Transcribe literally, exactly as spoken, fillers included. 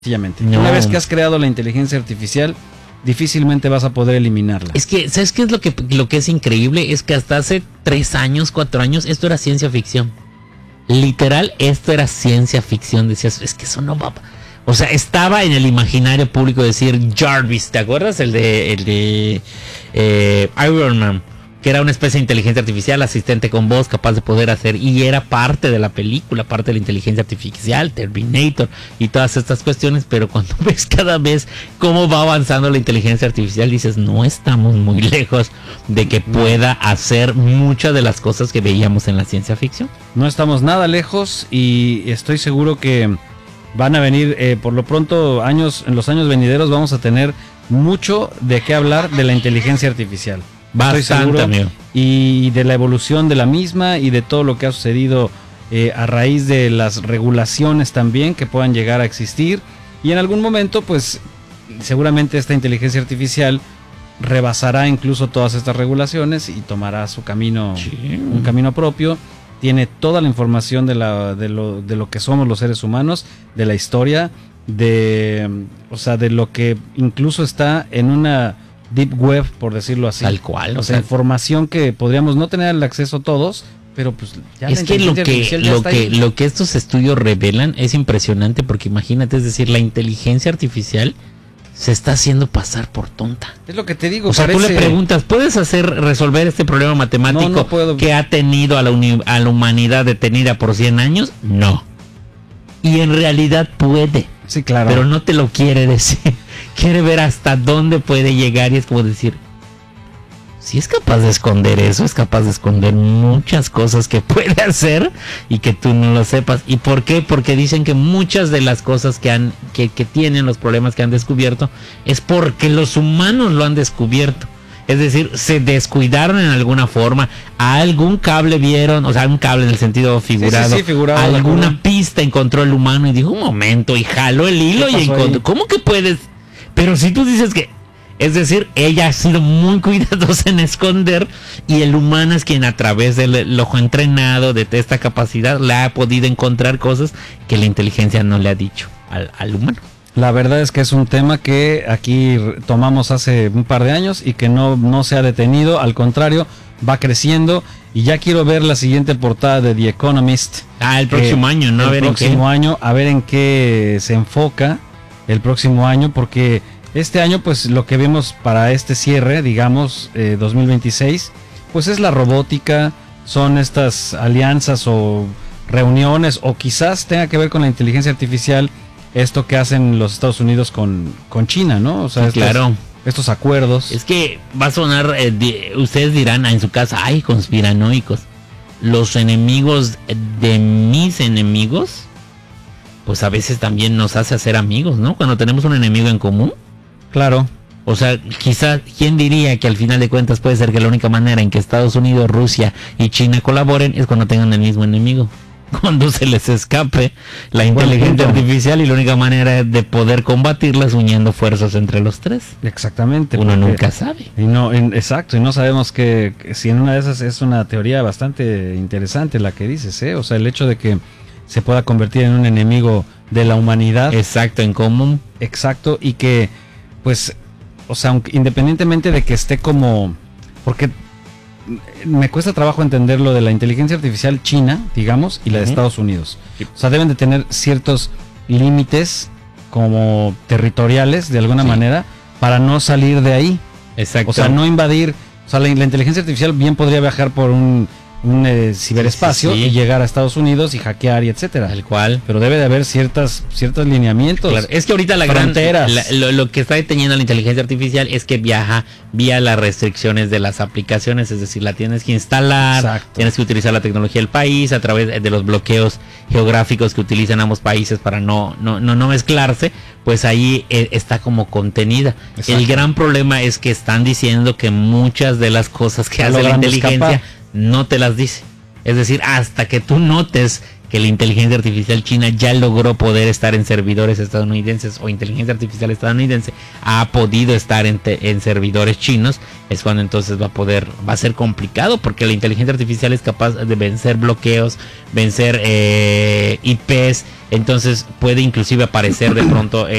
Sencillamente. No. Una vez que has creado la inteligencia artificial, difícilmente vas a poder eliminarla. Es que, ¿sabes qué es lo que, lo que es increíble? Es que hasta hace tres años, cuatro años, esto era ciencia ficción. Literal, esto era ciencia ficción. Decías, es que eso no va... O sea, estaba en el imaginario público decir Jarvis, ¿te acuerdas? El de, el de eh, Iron Man, que era una especie de inteligencia artificial, asistente con voz, capaz de poder hacer, y era parte de la película, parte de la inteligencia artificial, Terminator y todas estas cuestiones. Pero cuando ves cada vez cómo va avanzando la inteligencia artificial, dices, no estamos muy lejos de que pueda hacer muchas de las cosas que veíamos en la ciencia ficción. No estamos nada lejos, y estoy seguro que van a venir, eh, por lo pronto, años, en los años venideros vamos a tener mucho de qué hablar de la inteligencia artificial. Bastante, amigo. Y de la evolución de la misma y de todo lo que ha sucedido eh, a raíz de las regulaciones también que puedan llegar a existir. Y en algún momento, pues, seguramente esta inteligencia artificial rebasará incluso todas estas regulaciones y tomará su camino, sí. un camino propio. Tiene toda la información de, la, de, lo, de lo que somos los seres humanos, de la historia, de, o sea, de lo que incluso está en una deep web, por decirlo así. Tal cual. O sea, información que podríamos no tener el acceso todos, pero pues ya es que lo que lo que lo que estos estudios revelan es impresionante, porque imagínate, es decir, la inteligencia artificial se está haciendo pasar por tonta. Es lo que te digo. O sea, parece... tú le preguntas, ¿puedes hacer resolver este problema matemático no, no puedo... que ha tenido a la, uni- a la humanidad detenida por cien años? No. Y en realidad puede. Sí, claro. Pero no te lo quiere decir. Quiere ver hasta dónde puede llegar, y es como decir, si es capaz de esconder eso, es capaz de esconder muchas cosas que puede hacer y que tú no lo sepas. ¿Y por qué? Porque dicen que muchas de las cosas que han que, que tienen, los problemas que han descubierto, es porque los humanos lo han descubierto. Es decir, se descuidaron en alguna forma, a algún cable vieron, o sea, un cable en el sentido figurado, sí, sí, sí, figurado, alguna pista encontró el humano y dijo, un momento, y jaló el hilo y encontró. Ahí? ¿Cómo que puedes? Pero si tú dices que, es decir, ella ha sido muy cuidadosa en esconder, y el humano es quien a través del ojo entrenado, de esta capacidad, le ha podido encontrar cosas que la inteligencia no le ha dicho al, al humano. La verdad es que es un tema que aquí tomamos hace un par de años y que no, no se ha detenido, al contrario, va creciendo, y ya quiero ver la siguiente portada de The Economist. Ah, el próximo eh, año, ¿no? El a ver próximo en qué. año, a ver en qué se enfoca el próximo año, porque este año, pues lo que vemos para este cierre, digamos, eh, dos mil veintiséis, pues es la robótica, son estas alianzas o reuniones, o quizás tenga que ver con la inteligencia artificial, esto que hacen los Estados Unidos con, con China, ¿no? O sea, sí, estos, claro. estos acuerdos. Es que va a sonar, eh, de, ustedes dirán en su casa, ay, conspiranoicos. Los enemigos de mis enemigos, pues a veces también nos hace hacer amigos, ¿no? Cuando tenemos un enemigo en común. Claro. O sea, quizás, ¿quién diría que al final de cuentas puede ser que la única manera en que Estados Unidos, Rusia y China colaboren es cuando tengan el mismo enemigo? Cuando se les escape la inteligencia artificial, y la única manera de poder combatirla es uniendo fuerzas entre los tres. Exactamente. Uno nunca sabe. Y no, en, exacto, y no sabemos que, que si en una de esas es una teoría bastante interesante la que dices, ¿eh? O sea, el hecho de que se pueda convertir en un enemigo de la humanidad. Exacto, en común. Exacto, y que, pues, o sea, aunque, independientemente de que esté como... Porque me cuesta trabajo entender lo de la inteligencia artificial china, digamos, y la de uh-huh. Estados Unidos. O sea, deben de tener ciertos límites como territoriales, de alguna sí. manera, para no salir de ahí. Exacto. O sea, no invadir. O sea, la, la inteligencia artificial bien podría viajar por un, un eh, ciberespacio sí, sí, sí. y llegar a Estados Unidos y hackear y etcétera. Tal cual. Pero debe de haber ciertas ciertos lineamientos. Claro. Es que ahorita la fronteras. gran la, lo, lo que está deteniendo la inteligencia artificial es que viaja vía las restricciones de las aplicaciones, es decir, la tienes que instalar, Exacto. tienes que utilizar la tecnología del país a través de los bloqueos geográficos que utilizan ambos países para no no no, no mezclarse, pues ahí eh, está como contenida. Exacto. El gran problema es que están diciendo que muchas de las cosas que hace la inteligencia escapar. no te las dice. Es decir, hasta que tú notes que la inteligencia artificial china ya logró poder estar en servidores estadounidenses o inteligencia artificial estadounidense ha podido estar en, te, en servidores chinos, es cuando entonces va a poder, va a ser complicado, porque la inteligencia artificial es capaz de vencer bloqueos, vencer eh, I Pes, entonces puede inclusive aparecer de pronto eh,